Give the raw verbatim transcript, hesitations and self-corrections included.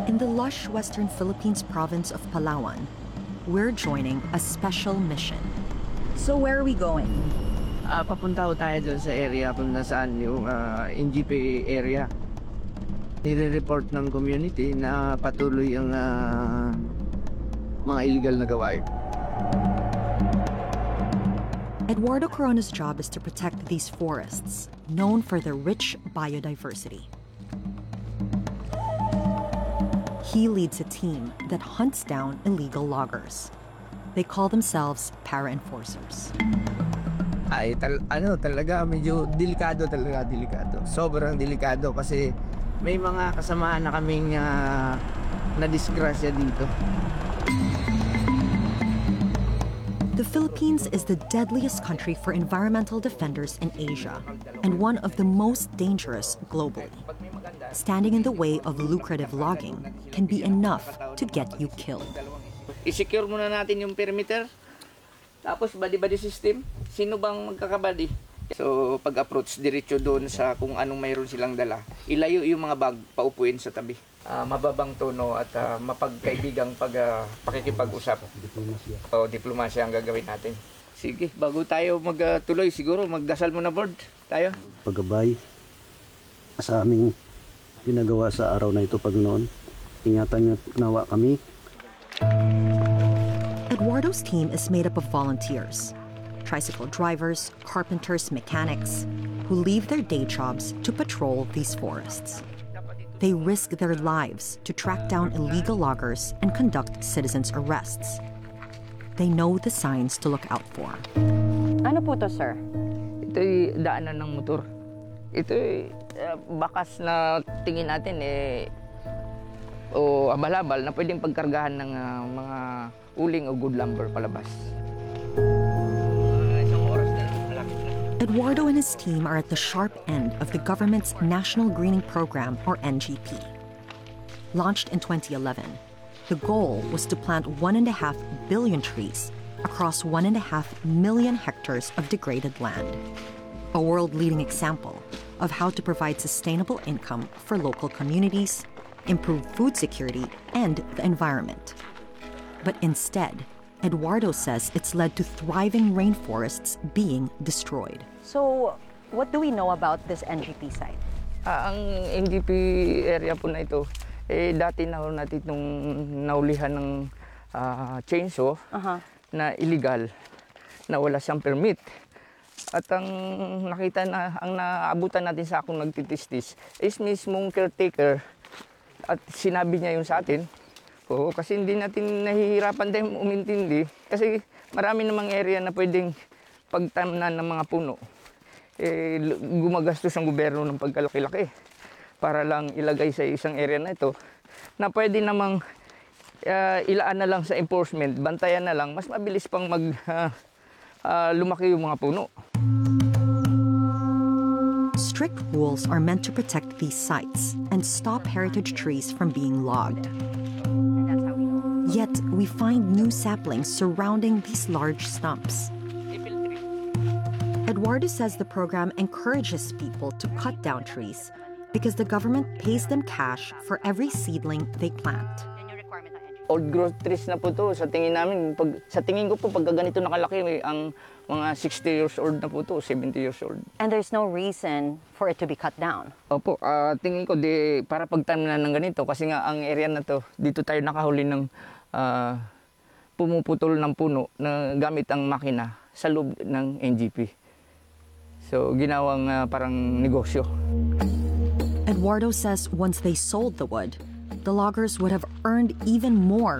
In the lush western Philippines province of Palawan, we're joining a special mission. So where are we going? Uh, papunta ko tayo doon sa area kung nasaan yung uh, N G P area. Nire-report ng community na patuloy ang uh, mga illegal na gawain. Eduardo Corona's job is to protect these forests, known for their rich biodiversity. He leads a team that hunts down illegal loggers. They call themselves para-enforcers. Ay, tal ano talaga, medyo delikado talaga, delikado. Sobrang delikado kasi may mga kasamahan na kaming uh, na-disgrasya dito. The Philippines is the deadliest country for environmental defenders in Asia and one of the most dangerous globally. Standing in the way of lucrative logging can be enough to get you killed. I-secure muna natin yung perimeter. Tapos body-body system. Sino bang magkakabody? So pag-approach diretso doon sa kung anong mayroon silang dala. Ilayo yung mga bag, paupuin sa tabi. Uh, mababang tono at uh, mapagkaibigang pag, uh, pakikipag-usap. Diplomasya. O diplomasya ang gagawin natin. Sige, bago tayo magtuloy, uh, siguro magdasal muna board tayo. Paggabay sa aming ginagawa sa araw na ito pag noon. Ingatan niyo nawa kami. Eduardo's team is made up of volunteers, tricycle drivers, carpenters, mechanics, who leave their day jobs to patrol these forests. They risk their lives to track down illegal loggers and conduct citizens' arrests. They know the signs to look out for. Ano po to, sir? Ito'y daanan ng motor. Ito'y uh, bakas na tingin natin eh o abal-abal na pwedeng pagkargahan ng uh, mga uling o good lumber palabas. Eduardo and his team are at the sharp end of the government's National Greening Program, or N G P. Launched in twenty eleven, the goal was to plant one and a half billion trees across one and a half million hectares of degraded land. A world-leading example of how to provide sustainable income for local communities, improve food security, and the environment. But instead, Eduardo says it's led to thriving rainforests being destroyed. So, what do we know about this N G P site? Uh, ang N G P area po na ito, eh, dati na natin itong naulihan ng uh, chainsaw uh-huh. na illegal, na wala siyang permit. At ang nakita na, ang naabutan natin sa akong nagtitistis is mismong caretaker at sinabi niya yun sa atin. Oo, kasi hindi natin nahihirapan din umintindi. Kasi marami namang area na pwedeng pagtamnan ng mga puno. Eh, gumagastos ang gobyerno ng pagkalaki-laki para lang ilagay sa isang area na ito na pwede namang uh, ilaan na lang sa enforcement, bantayan na lang, mas mabilis pang mag uh, uh, lumaki yung mga puno. Strict rules are meant to protect these sites and stop heritage trees from being logged. Yet, we find new saplings surrounding these large stumps. Eduardo says the program encourages people to cut down trees because the government pays them cash for every seedling they plant. Old growth trees na po to. Sa tingin namin, pag, sa tingin ko po, pag ganito nakalaki, ang mga sixty years old na po to, seventy years old. And there's no reason for it to be cut down? Opo, uh, tingin ko, di, para pagtanim ng ganito, kasi nga ang area na to, dito tayo nakahuli ng uh, pumuputol ng puno na gamit ang makina sa loob ng N G P. So, ginawang uh, parang negosyo. Eduardo says once they sold the wood, the loggers would have earned even more